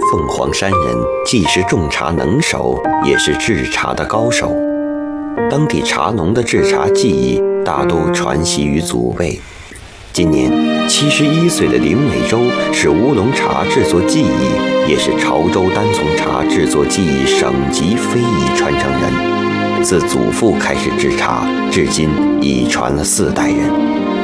凤凰山人既是种茶能手，也是制茶的高手。当地茶农的制茶技艺大都传习于祖辈。今年71岁的林伟洲是乌龙茶制作技艺，也是潮州单丛茶制作技艺省级非遗传承人。自祖父开始制茶，至今已传了4代人。